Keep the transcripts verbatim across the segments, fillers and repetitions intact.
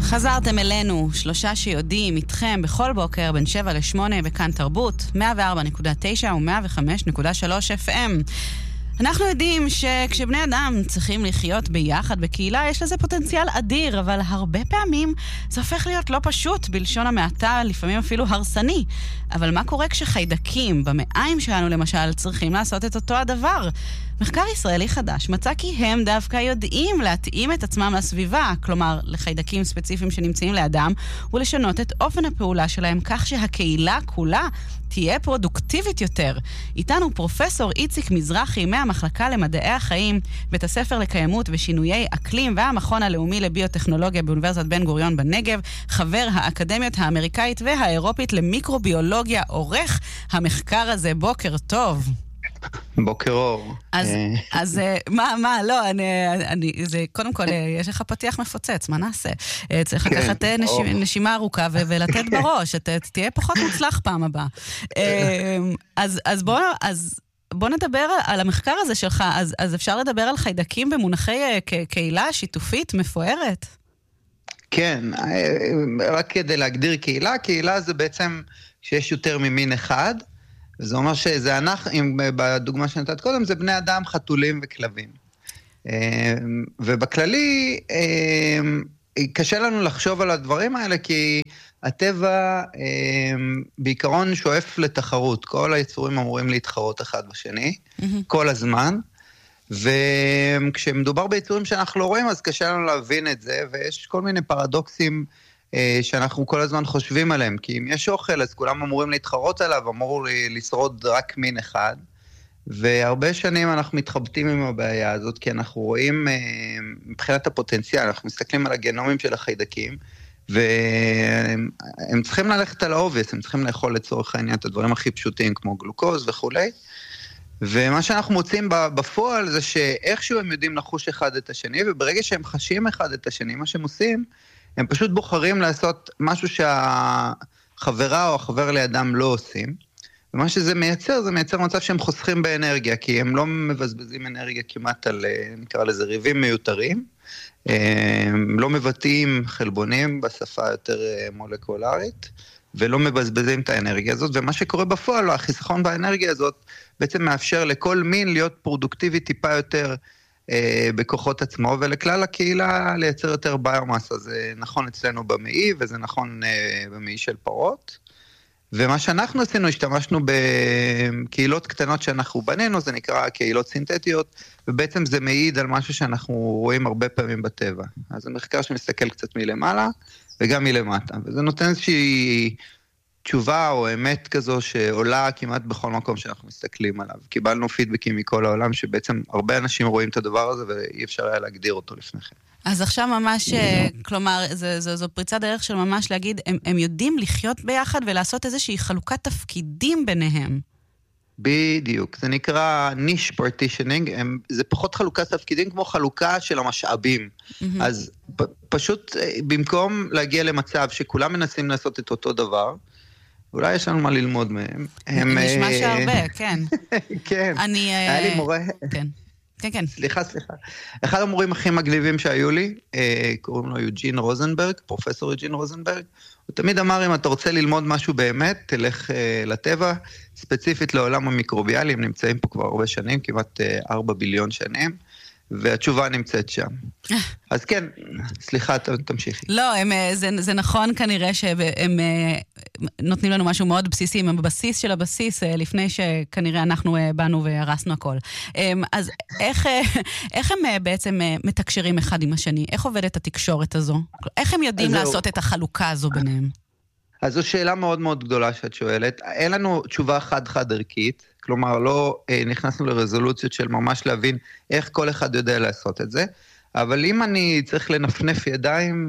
חזרתם אלינו, שלושה שיודעים איתכם בכל בוקר בין שבע לשמונה בכאן תרבות, מאה וארבע נקודה תשע ו-מאה וחמש נקודה שלוש אף אם. אנחנו יודעים שכשבני אדם צריכים לחיות ביחד בקהילה, יש לזה פוטנציאל אדיר, אבל הרבה פעמים זה הופך להיות לא פשוט, בלשון המעטה, לפעמים אפילו הרסני. אבל מה קורה כשחיידקים במעיים שלנו למשל צריכים לעשות את אותו הדבר? מחקר ישראלי חדש מצא כי הם דווקא יודעים להתאים את עצמם לסביבה, כלומר לחיידקים ספציפיים שנמצאים לאדם, ולשנות את אופן הפעולה שלהם כך שהקהילה כולה תהיה פרודוקטיבית יותר. איתנו פרופסור איציק מזרחי מהמחלקה למדעי החיים, בית הספר לקיימות ושינויי אקלים והמכון הלאומי לביוטכנולוגיה באוניברסיטת בן גוריון בנגב, חבר האקדמיות האמריקאית והאירופית למיקרוביולוגיה, עורך המחקר הזה. בוקר טוב. בוקר אור. אז, אז מה, מה, לא, אני, אני, זה, קודם כל, יש לך פתיח מפוצץ, מה נעשה? צריך לקחת נשימה ארוכה ולתת בראש, תהיה פחות מוצלח פעם הבאה. אז, אז בוא, אז בוא נדבר על המחקר הזה שלך, אז, אז אפשר לדבר על חיידקים במונחי קהילה שיתופית מפוארת? כן, רק כדי להגדיר קהילה, קהילה זה בעצם שיש יותר ממין אחד, וזה אומר שזה אנחנו, בדוגמה שנתת קודם, זה בני אדם, חתולים וכלבים. ובכללי, קשה לנו לחשוב על הדברים האלה, כי הטבע בעיקרון שואף לתחרות. כל היצורים אמורים להתחרות אחד בשני, כל הזמן. וכשמדובר ביצורים שאנחנו לא רואים, אז קשה לנו להבין את זה, ויש כל מיני פרדוקסים שאנחנו כל הזמן חושבים עליהם, כי אם יש אוכל, אז כולם אמורים להתחרות עליו, אמור לשרוד רק מין אחד, והרבה שנים אנחנו מתחבטים עם הבעיה הזאת, כי אנחנו רואים מבחינת הפוטנציאל, אנחנו מסתכלים על הגנומים של החיידקים, והם צריכים ללכת על האובייס, הם צריכים לאכול לצורך העניין את הדברים הכי פשוטים, כמו גלוקוז וכולי, ומה שאנחנו מוצאים בפועל זה שאיכשהו הם יודעים לחוש אחד את השני, וברגע שהם חשים אחד את השני, מה שהם עושים, הם פשוט בוחרים לעשות משהו שהחברה או החבר לידם לא עושים, ומה שזה מייצר, זה מייצר מצב שהם חוסכים באנרגיה, כי הם לא מבזבזים אנרגיה כמעט על, נקרא לזה, ריבים מיותרים, הם לא מבטאים חלבונים בשפה יותר מולקולרית, ולא מבזבזים את האנרגיה הזאת, ומה שקורה בפועל, החיסכון באנרגיה הזאת, בעצם מאפשר לכל מין להיות פרודוקטיבי טיפה יותר בכוחות עצמו, ולכלל הקהילה לייצר יותר ביומאסה. זה נכון אצלנו במעי, וזה נכון במעי של פרות. ומה שאנחנו עשינו, השתמשנו בקהילות קטנות שאנחנו בנינו, זה נקרא קהילות סינתטיות, ובעצם זה מעיד על משהו שאנחנו רואים הרבה פעמים בטבע. אז זה מחקר שמסתכל קצת מלמעלה, וגם מלמטה. וזה נותן איזושהי תשובה או אמת כזו שעולה כמעט בכל מקום שאנחנו מסתכלים עליו. קיבלנו פידבקים מכל העולם שבעצם הרבה אנשים רואים את הדבר הזה ואי אפשר היה להגדיר אותו לפני כן. אז עכשיו ממש, כלומר, זו, זו, זו פריצה דרך של ממש להגיד, הם, הם יודעים לחיות ביחד ולעשות איזושהי חלוקת תפקידים ביניהם. בדיוק, זה נקרא ניש פרטישנינג, זה פחות חלוקת תפקידים כמו חלוקה של המשאבים. Mm-hmm. אז פ, פשוט במקום להגיע למצב שכולם מנסים לעשות את אותו דבר, אולי יש לנו מה ללמוד מהם. נשמע שהרבה, כן. כן, היה לי מורה. כן. כן, כן. סליחה, סליחה. אחד המורים הכי מגניבים שהיו לי, קוראים לו יוג'ין רוזנברג, פרופסור יוג'ין רוזנברג, הוא תמיד אמר, אם אתה רוצה ללמוד משהו באמת, תלך לטבע, ספציפית לעולם המיקרוביאלי, הם נמצאים פה כבר הרבה שנים, כמעט ארבע ביליון שנים, והתשובה נמצאת שם. אז כן, סליחה, תמשיכי. לא, הם, זה, זה נכון כנראה שהם נותנים לנו משהו מאוד בסיסי, הם הבסיס של הבסיס, לפני שכנראה אנחנו באנו והרסנו הכל. אז איך, איך הם בעצם מתקשרים אחד עם השני? איך עובדת התקשורת הזו? איך הם יודעים לעשות את החלוקה הזו ביניהם? אז זו שאלה מאוד מאוד גדולה שאת שואלת. אין לנו תשובה חד-חד ערכית, כלומר לא אה, נכנסנו לרזולוציות של ממש להבין איך כל אחד יודע לעשות את זה, אבל אם אני צריך לנפנף ידיים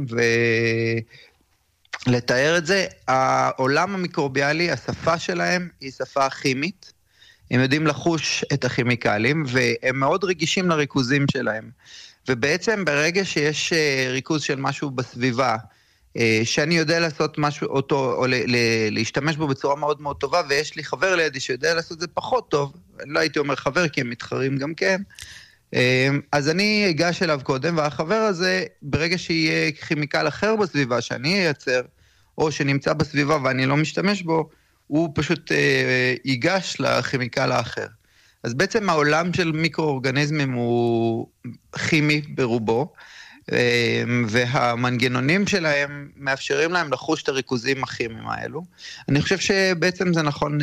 ולתאר את זה, העולם המיקרוביאלי, השפה שלהם היא שפה כימית, הם יודעים לחוש את הכימיקלים, והם מאוד רגישים לריכוזים שלהם, ובעצם ברגע שיש ריכוז של משהו בסביבה, שאני יודע לעשות משהו אותו, או להשתמש בו בצורה מאוד מאוד טובה, ויש לי חבר לידי שיודע לעשות זה פחות טוב, לא הייתי אומר חבר, כי הם מתחרים גם כן, אז אני אגש אליו קודם, והחבר הזה, ברגע שיהיה כימיקל אחר בסביבה שאני אייצר, או שנמצא בסביבה ואני לא משתמש בו, הוא פשוט אה, ייגש לכימיקל האחר. אז בעצם העולם של מיקרואורגניזמים הוא כימי ברובו, והמנגנונים שלהם מאפשרים להם לחוש את הריכוזים הכימיים האלו. אני חושב שבעצם זה נכון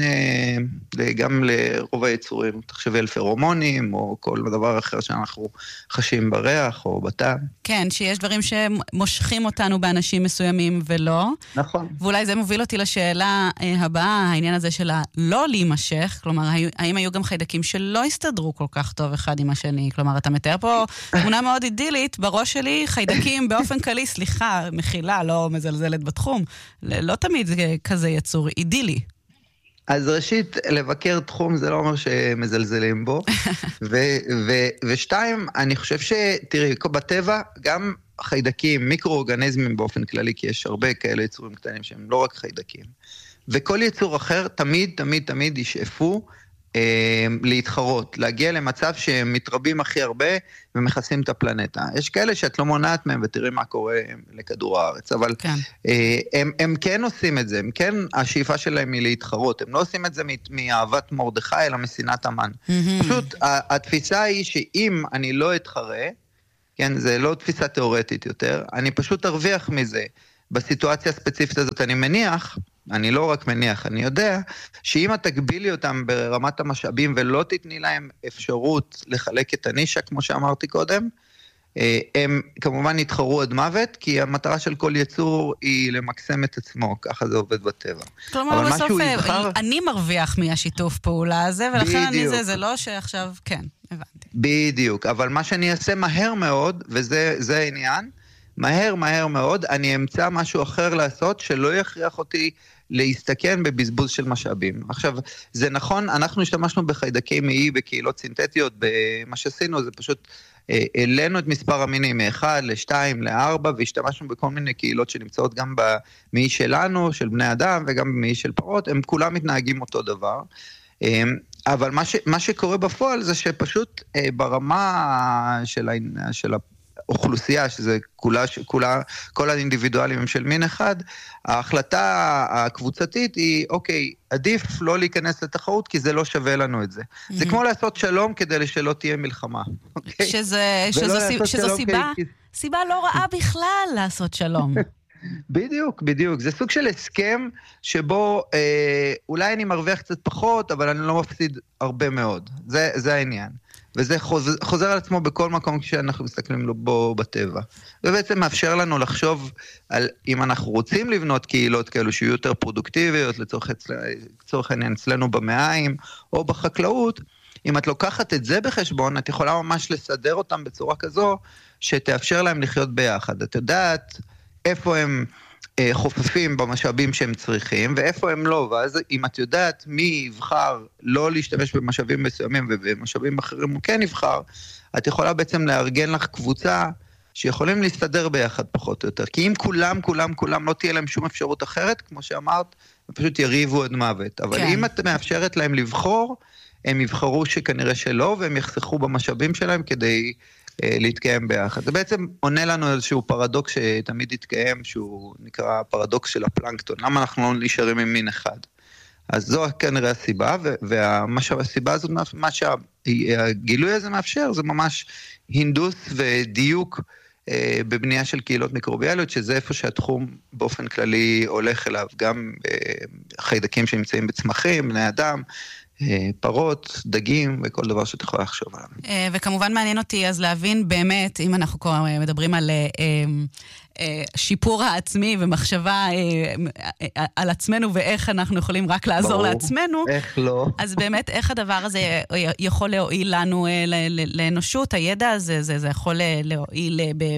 גם לרוב היצורים, תחשבי על פרומונים או כל דבר אחר שאנחנו חשים בריח או בטעם. כן, שיש דברים שמושכים אותנו באנשים מסוימים ולא. נכון. ואולי זה מוביל אותי לשאלה הבאה, העניין הזה של הלא להימשך, כלומר, האם היו גם חיידקים שלא הסתדרו כל כך טוב אחד עם השני? כלומר, אתה מתאר פה תמונה מאוד אידילית, בראש שלי חיידקים באופן כללי, סליחה, מחילה, לא מזלזלת בתחום, לא תמיד כזה יצור אידילי. אז ראשית, לבקר תחום זה לא אומר שמזלזלים בו, ו- ו- ושתיים, אני חושב שתראי, בטבע גם חיידקים, מיקרואורגניזמים באופן כללי, כי יש הרבה כאלה יצורים קטנים שהם לא רק חיידקים, וכל יצור אחר תמיד, תמיד, תמיד ישאפו להתחרות, להגיע למצב שהם מתרבים הכי הרבה ומכסים את הפלנטה. יש כאלה שאת לא מונעת מהם ותראי מה קורה לכדור הארץ, אבל כן. הם, הם כן עושים את זה, הם כן, השאיפה שלהם היא להתחרות, הם לא עושים את זה מאהבת מרדכי אלא משנאת המן. Mm-hmm. פשוט התפיסה היא שאם אני לא אתחרה, כן, זה לא תפיסה תיאורטית יותר, אני פשוט ארוויח מזה. בסיטואציה הספציפית הזאת אני מניח, אני לא רק מניח, אני יודע, שאם את תגבילי אותם ברמת המשאבים ולא תתני להם אפשרות לחלק את הנישה, כמו שאמרתי קודם, הם כמובן יתחרו עד מוות, כי המטרה של כל יצור היא למקסם את עצמו, ככה זה עובד בטבע. כלומר, בסוף יבחר... אני מרוויח מהשיתוף פעולה הזה, ולכן בדיוק. אני זה, זה לא שעכשיו, כן, הבנתי. בדיוק, אבל מה שאני אעשה מהר מאוד, וזה זה העניין, מהר, מהר מאוד, אני אמצא משהו אחר לעשות, שלא יכריח אותי להסתכן בבזבוז של משאבים. עכשיו, זה נכון, אנחנו השתמשנו בחיידקי מעי בקהילות סינתטיות, במה שעשינו זה פשוט, העלינו את מספר המינים מ-אחד ל-שתיים ל-ארבע, והשתמשנו בכל מיני קהילות שנמצאות גם במעי שלנו, של בני אדם, וגם במעי של פרות, הם כולם מתנהגים אותו דבר. אבל מה, ש, מה שקורה בפועל זה שפשוט ברמה של, של אוכלוסייה, שזה כולה, כולה, כל האינדיבידואלים הם של מין אחד, ההחלטה הקבוצתית היא, אוקיי, עדיף לא להיכנס לתחרות, כי זה לא שווה לנו את זה. Mm-hmm. זה כמו לעשות שלום כדי שלא תהיה מלחמה. אוקיי? שזה, שזו, שזו, שזו סיבה, כי... סיבה לא רעה בכלל לעשות שלום. בדיוק, בדיוק. זה סוג של הסכם שבו אה, אולי אני מרוויח קצת פחות, אבל אני לא מפסיד הרבה מאוד. זה, זה העניין. וזה חוזר, חוזר על עצמו בכל מקום כשאנחנו מסתכלים בו בטבע. ובעצם מאפשר לנו לחשוב על אם אנחנו רוצים לבנות קהילות כאלו שיהיו יותר פרודוקטיביות, לצורך, לצורך העניין אצלנו במעיים או בחקלאות, אם את לוקחת את זה בחשבון, את יכולה ממש לסדר אותם בצורה כזו, שתאפשר להם לחיות ביחד. את יודעת איפה הם אה, חופפים במשאבים שהם צריכים, ואיפה הם לא, ואז אם את יודעת מי יבחר לא להשתמש במשאבים מסוימים, ובמשאבים אחרים הוא כן יבחר, את יכולה בעצם לארגן לך קבוצה, שיכולים להסתדר ביחד פחות או יותר. כי אם כולם, כולם, כולם לא תהיה להם שום אפשרות אחרת, כמו שאמרת, הם פשוט יריבו עד מוות. אבל כן. אם את מאפשרת להם לבחור, הם יבחרו שכנראה שלא, והם יחסכו במשאבים שלהם כדי אה, להתקיים ביחד. זה בעצם עונה לנו איזשהו פרדוקס שתמיד יתקיים, שהוא נקרא פרדוקס של הפלנקטון. למה אנחנו לא נשארים עם מין אחד? אז זו כנראה הסיבה, והסיבה הזאת, מה שהגילוי הזה מאפשר, זה ממש הינדוס ודיוק אה, בבנייה של קהילות מיקרוביאליות, שזה איפה שהתחום באופן כללי הולך אליו, גם אה, חיידקים שנמצאים בצמחים, בני אדם, פרות, דגים וכל דבר שאת יכולה לחשוב עליו. וכמובן מעניין אותי אז להבין באמת, אם אנחנו מדברים על שיפור העצמי ומחשבה על עצמנו ואיך אנחנו יכולים רק לעזור ברור, לעצמנו. איך לא. אז באמת איך הדבר הזה יכול להועיל לנו לאנושות, הידע הזה, זה, זה יכול להועיל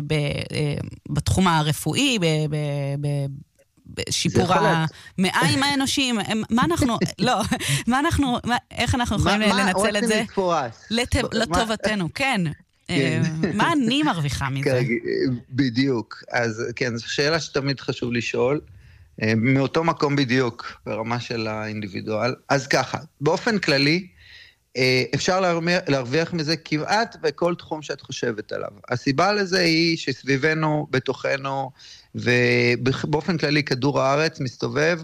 בתחום הרפואי, ב... ב שיפור המעיים האנושיים, מה אנחנו, לא, מה אנחנו, איך אנחנו יכולים לנצל את זה לטובתנו, כן. מה אני מרוויחה מזה? בדיוק, אז כן, זו שאלה שתמיד חשוב לשאול, מאותו מקום בדיוק, ברמה של האינדיבידואל. אז ככה, באופן כללי, אפשר להרוויח, להרוויח מזה כמעט בכל תחום שאת חושבת עליו. הסיבה לזה היא שסביבנו, בתוכנו, ובאופן כללי כדור הארץ מסתובב,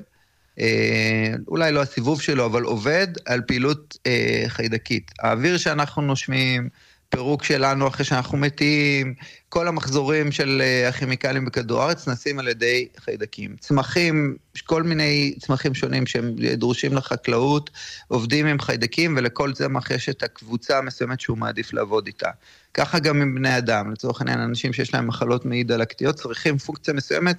אולי לא הסיבוב שלו, אבל עובד על פעילות חיידקית. האוויר שאנחנו נושמים, פירוק שלנו אחרי שאנחנו מתים, כל המחזורים של הכימיקלים בכדור הארץ נעשים על ידי חיידקים. צמחים, כל מיני צמחים שונים שהם דרושים לחקלאות, עובדים עם חיידקים, ולכל צמח יש את הקבוצה המסוימת שהוא מעדיף לעבוד איתה. ככה גם עם בני אדם, לצורך העניין, אנשים שיש להם מחלות מעי דלקתיות, צריכים פונקציה מסוימת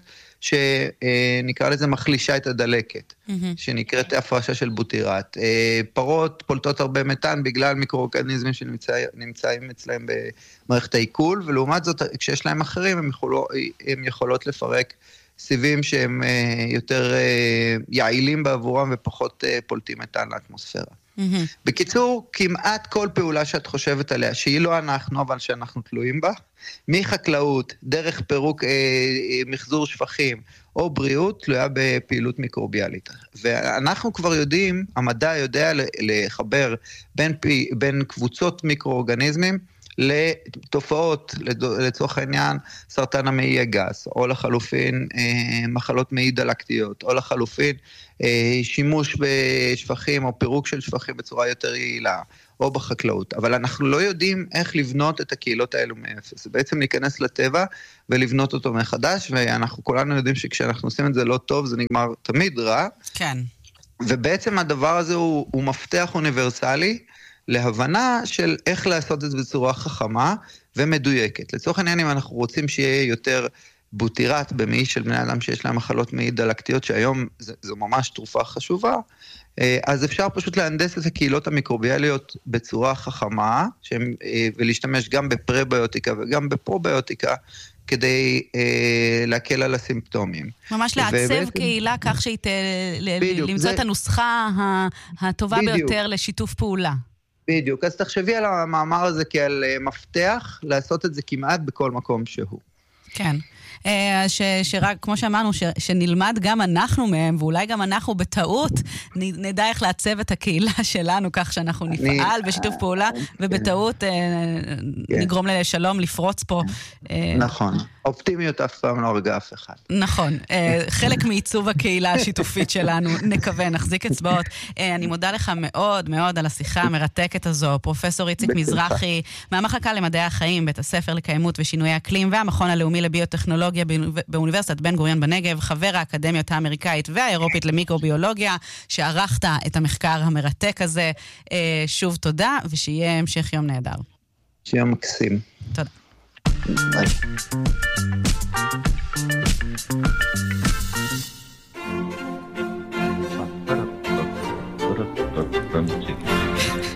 שנקרא לזה מחלישה את הדלקת, mm-hmm. שנקראת הפרשה של בוטירט. פרות פולטות הרבה מתאן בגלל מיקרואורגניזמים שנמצאים אצלהם במערכת העיכול, ולעומת זאת, כשיש להם אחרים, הם, יכולו, הם יכולות לפרק סיבים שהם יותר יעילים בעבורם ופחות פולטים מתאן לאטמוספירה. Mm-hmm. בקיצור, כמעט כל פעולה שאת חושבת עליה, שהיא לא אנחנו, אבל שאנחנו תלויים בה, מחקלאות, דרך פירוק אה, אה, מחזור שפכים, או בריאות, תלויה בפעילות מיקרוביאלית. ואנחנו כבר יודעים, המדע יודע לחבר בין, בין קבוצות מיקרואורגניזמים, לתופעות, לצורך העניין, סרטן המעי הגס, או לחלופין אה, מחלות מעי דלקתיות, או לחלופין אה, שימוש בשפכים או פירוק של שפכים בצורה יותר יעילה, או בחקלאות. אבל אנחנו לא יודעים איך לבנות את הקהילות האלו מאפס. בעצם להיכנס לטבע ולבנות אותו מחדש, ואנחנו כולנו יודעים שכשאנחנו עושים את זה לא טוב, זה נגמר תמיד רע. כן. ובעצם הדבר הזה הוא, הוא מפתח אוניברסלי, להבנה של איך לעשות את זה בצורה חכמה ומדויקת. לצורך העניין, אם אנחנו רוצים שיהיה יותר בוטירט במעי של בני אדם שיש להם מחלות מעי דלקתיות, שהיום זו ממש תרופה חשובה, אז אפשר פשוט להנדס את הקהילות המיקרוביאליות בצורה חכמה, ולהשתמש גם בפרביוטיקה וגם בפרוביוטיקה, כדי אה, להקל על הסימפטומים. ממש לעצב ובעצם, קהילה כך שהיא ת... בדיוק, למצוא זה... את הנוסחה הטובה בדיוק. ביותר לשיתוף פעולה. בדיוק, אז תחשבי על המאמר הזה כעל מפתח, לעשות את זה כמעט בכל מקום שהוא. כן. ש, שרק, כמו שאמרנו, ש, שנלמד גם אנחנו מהם, ואולי גם אנחנו בטעות, נדע איך לעצב את הקהילה שלנו, כך שאנחנו נפעל אני, בשיתוף פעולה, ובטעות כן. נגרום לשלום לפרוץ פה. נכון. אופטימיות אף פעם לא הרגע אף אחד. נכון. חלק מעיצוב הקהילה השיתופית שלנו, נקווה, נחזיק אצבעות. אני מודה לך מאוד מאוד על השיחה המרתקת הזו, פרופסור איציק מזרחי, מהמחלקה למדעי החיים, בית הספר לקיימות ושינוי אקלים, והמכון הלאומי לביוטכנולוגיה באוניברסיטת בן גוריון בנגב, חבר האקדמיות האמריקאית והאירופית למיקרוביולוגיה, שערכת את המחקר המרתק הזה. שוב תודה, ושיהיה המשך יום נהדר. שיהיה מקסים. תודה. ביי. Thank you.